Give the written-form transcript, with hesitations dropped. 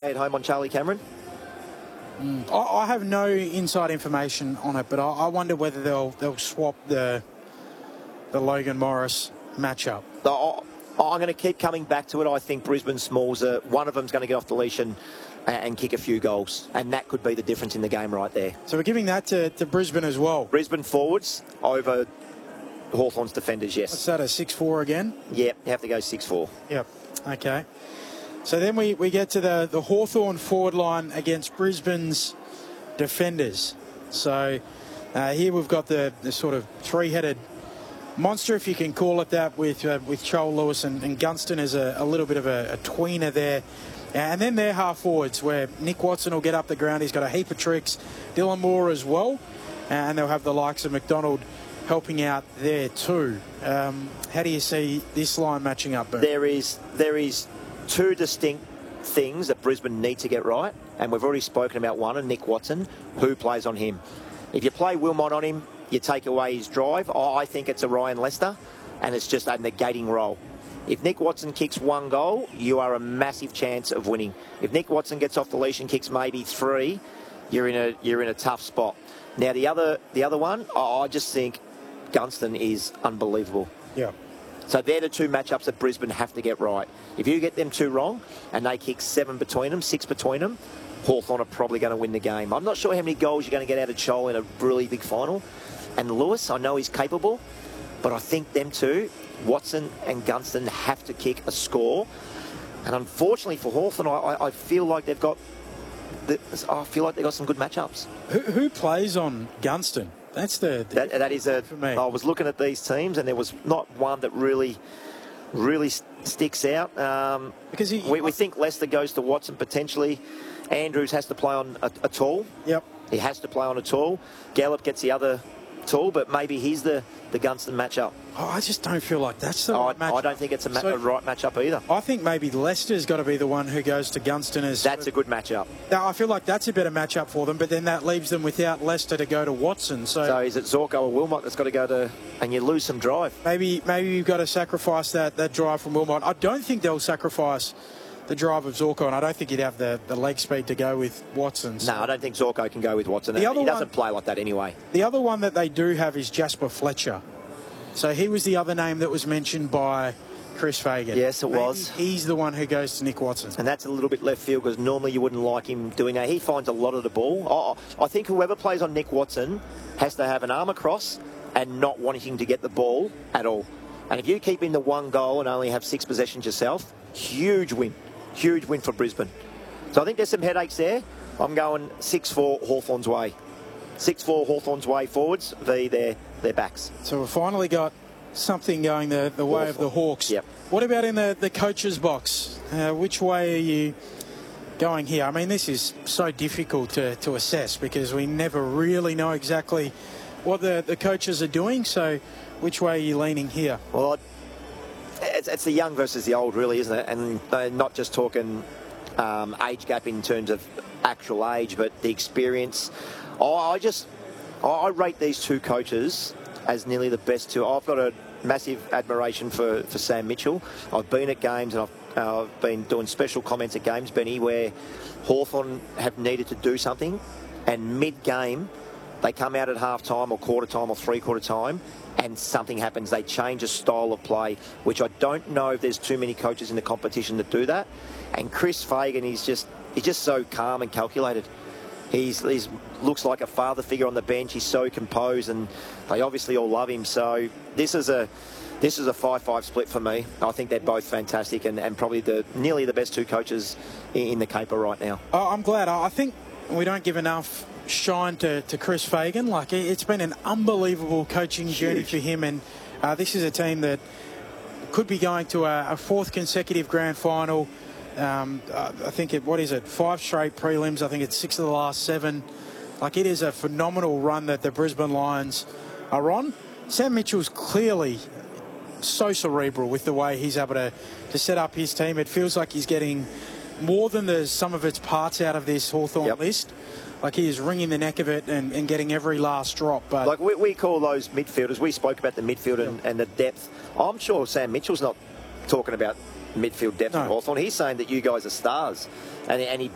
head home on Charlie Cameron? I have no inside information on it, but I wonder whether they'll swap the Logan Morris matchup. I'm going to keep coming back to it. I think Brisbane Smalls, one of them's going to get off the leash and kick a few goals, and that could be the difference in the game right there. So we're giving that to Brisbane as well. Brisbane forwards over Hawthorn's defenders, yes. What's that, a 6-4 again? Yep, you have to go 6-4. Yep, okay. So then we get to the Hawthorn forward line against Brisbane's defenders. So here we've got the sort of three-headed monster, if you can call it that, with Joel Lewis and Gunston as a little bit of a tweener there. And then their half forwards, where Nick Watson will get up the ground. He's got a heap of tricks. Dylan Moore as well. And they'll have the likes of McDonald helping out there too. How do you see this line matching up, Boom? There is two distinct things that Brisbane need to get right, and we've already spoken about one, and Nick Watson. Who plays on him? If you play Wilmot on him, you take away his drive. I think it's a Ryan Lester, and it's just a negating role. If Nick Watson kicks one goal, you are a massive chance of winning. If Nick Watson gets off the leash and kicks maybe three, you're in a tough spot. Now the other one, I just think Gunston is unbelievable. Yeah. So they're the two matchups that Brisbane have to get right. If you get them two wrong and they kick 7 between them, 6 between them, Hawthorn are probably going to win the game. I'm not sure how many goals you're going to get out of Chol in a really big final. And Lewis, I know he's capable, but I think them two, Watson and Gunston, have to kick a score. And unfortunately for Hawthorn, I feel like they've got some good matchups. Who plays on Gunston? That's that is for me. I was looking at these teams, and there was not one that really sticks out. Because we think Leicester goes to Watson potentially. Andrews has to play on a tall. Yep. He has to play on a tall. Gallup gets the other tall, but maybe he's the Gunston matchup. Oh, I just don't feel like that's the right matchup. I don't think it's a right matchup either. I think maybe Leicester's got to be the one who goes to Gunston as... That's a good matchup. I feel like that's a better matchup for them, but then that leaves them without Leicester to go to Watson. So is it Zorko or Wilmot that's got to go to... And you lose some drive. Maybe you've got to sacrifice that drive from Wilmot. I don't think they'll sacrifice the drive of Zorko, and I don't think he'd have the leg speed to go with Watson. So. No, I don't think Zorko can go with Watson. He doesn't play like that anyway. The other one that they do have is Jasper Fletcher. So he was the other name that was mentioned by Chris Fagan. Yes, it was. He's the one who goes to Nick Watson. And that's a little bit left field, because normally you wouldn't like him doing that. He finds a lot of the ball. I think whoever plays on Nick Watson has to have an arm across and not wanting to get the ball at all. And if you keep in the one goal and only have 6 possessions yourself, huge win. Huge win for Brisbane. So I think there's some headaches there. I'm going 6-4 Hawthorn's way. 6-4 Hawthorn's way forwards, their backs. So we've finally got something going the way of the Hawks. Yep. What about in the coach's box? Which way are you going here? I mean, this is so difficult to assess, because we never really know exactly what the coaches are doing. So which way are you leaning here? Well, it's the young versus the old, really, isn't it? And they're not just talking age gap in terms of actual age, but the experience. I rate these two coaches as nearly the best two. I've got a massive admiration for Sam Mitchell. I've been at games, and I've been doing special comments at games, Benny, where Hawthorn have needed to do something, and mid-game they come out at half-time or quarter-time or three-quarter time, and something happens. They change a style of play, which I don't know if there's too many coaches in the competition that do that. And Chris Fagan, he's just so calm and calculated. He's looks like a father figure on the bench. He's so composed, and they obviously all love him. So this is a 5-5 split for me. I think they're both fantastic, and probably nearly the best two coaches in the caper right now. I'm glad. I think we don't give enough shine to Chris Fagan. Like, it's been an unbelievable coaching journey for him, and this is a team that could be going to a 4th consecutive grand final. I think 5 straight prelims. I think it's 6 of the last 7. Like, it is a phenomenal run that the Brisbane Lions are on. Sam Mitchell's clearly so cerebral with the way he's able to set up his team. It feels like he's getting more than the sum of its parts out of this Hawthorn list. Like, he is wringing the neck of it and getting every last drop. But like we call those midfielders. We spoke about the midfield and the depth. I'm sure Sam Mitchell's not talking about midfield depth in Hawthorn. He's saying that you guys are stars, and he